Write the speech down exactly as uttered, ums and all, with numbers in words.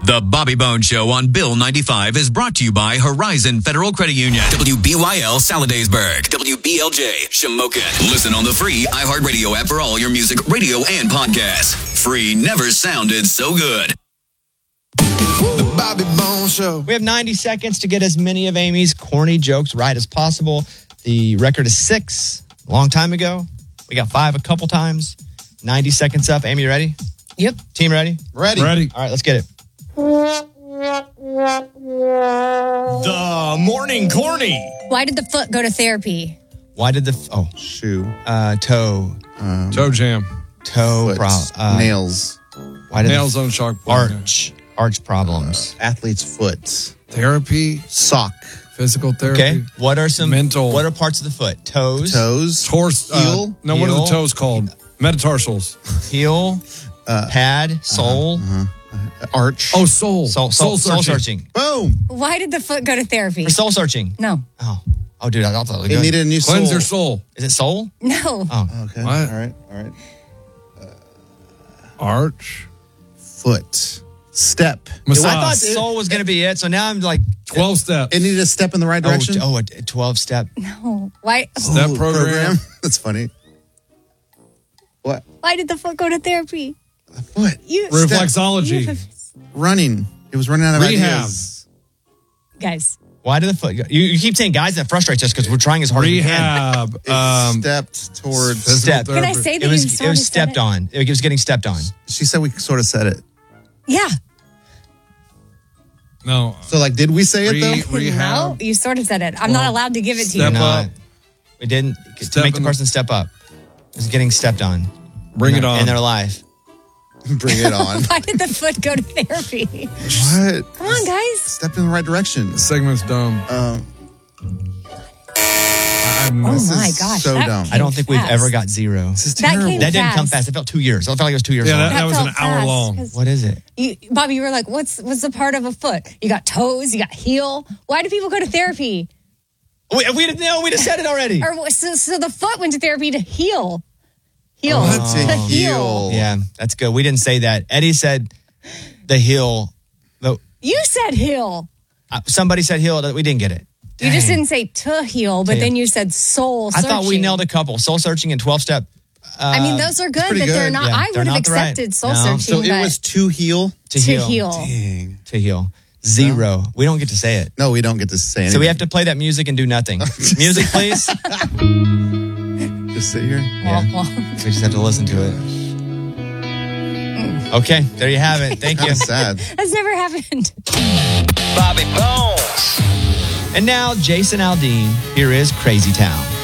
The Bobby Bones Show on Bill ninety-five is brought to you by Horizon Federal Credit Union. W B Y L Saladaysburg. W B L J Shamokin. Listen on the free iHeartRadio app for all your music, radio, and podcasts. Free never sounded so good. The Bobby Bones Show. We have ninety seconds to get as many of Amy's corny jokes right as possible. The record is six a long time ago. We got five a couple times. ninety seconds up. Amy, you ready? Yep. Team ready? Ready. Ready. All right, let's get it. The morning corny. Why did the foot go to therapy? Why did the oh Shoe. uh toe Um, Toe jam. toe foot, pro, uh, nails. Why did Nails the on chalkboard. arch arch problems? Athlete's foot. Therapy. Sock. Physical therapy. Okay. What are some Mental. What are parts of the foot? Toes, Toes. Torse. Uh, Heel? no, what are Heel? the toes called? Metatarsals. heel, Uh, pad, sole, Arch. Oh, soul. soul, soul, soul searching. Boom. Why did the foot go to therapy? For soul searching. No. Oh, oh, dude, I thought that was He good. needed a new Cleanse soul. your soul. Is it soul? No. Oh, Okay. What? All right. All right. Arch. Foot. Step. Massage. I thought soul was going to be it. So now I'm like, twelve steps. It needed a step in the right oh, direction. t- oh, a twelve step. No. Why? Step Ooh, program. That's funny. What? Why did the foot go to therapy? What? You Reflexology. You- Running. It was running out of Rehab. ideas. guys. Why did the foot go? You, you keep saying guys, that frustrates us because we're trying as hard Rehab. It um, stepped towards. physical Step. Can I therapy. say as that we can. It you was, sort it was of said stepped it? on. It was getting stepped on. She said we sort of said it. Yeah. No. So, like, did we say it Re- though? rehab. No, you sort of said it. I'm not Well, allowed to give it to step you. Not. up. We didn't to Step make the in the- person step up. It was getting stepped on. Bring in it their- on. in their life. Bring it on. Why did the foot go to therapy? What? Come on, guys. Step in the right direction. This segment's dumb. Um, I'm Oh This my is gosh. so that dumb. came I don't think we've fast. ever got zero. this is That terrible. came- That didn't come fast. fast. It felt two years. It felt like it was two years Yeah, long. that- was felt an hour fast, long. 'cause What is it? You, Bobby, you were like, what's what's the part of a foot? You got toes, you got heel. Why do people go to therapy? We, we didn't know. We just said it already. Or so, so the foot went to therapy to heal. Heal. Oh, to to heal. heal. Yeah, that's good. We didn't say that. Eddie said the heel. The, You said heal. uh, somebody said heel. We didn't get it. You just Dang. didn't say to heal, but To then heal. you said soul I searching. thought we nailed a couple. Soul searching and twelve step. I mean, those are good, but pretty they're good. not. Yeah, I they're would have not the right- accepted soul No. searching. So it but was to heal. To, to heal. heal. Dang. To heal. Zero. We don't get to say it. No, we don't get to say anything. So we have to play that music and do nothing. Music, please. just sit here. Yeah. Well, We just have to listen to it. Okay, there you have it. Thank you. Kind of sad. that's never happened. Bobby Bones. And now, Jason Aldean. Here is Crazy Town.